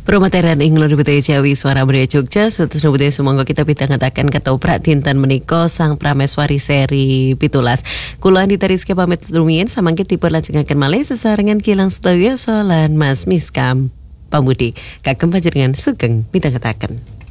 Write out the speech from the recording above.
Promateran ing lor Budaya Jawi Suara Budaya Jogja sutus budaya sumangga kita pitangetaken ketoprak dinten menika Sang Prameswari seri 17. Kula Andita Rizky pamit rumiyin samangke dipun lajengaken malih sesarengan kilang sedaya lan Mas Miskam Pambudi kagem panjenengan sugeng mitangetaken.